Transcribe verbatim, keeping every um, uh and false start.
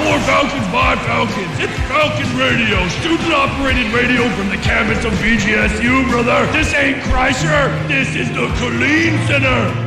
for Falcons by Falcons. It's Falcon Radio, student-operated radio from the campus of B G S U, brother. This ain't Kreischer. This is the Colleen Center.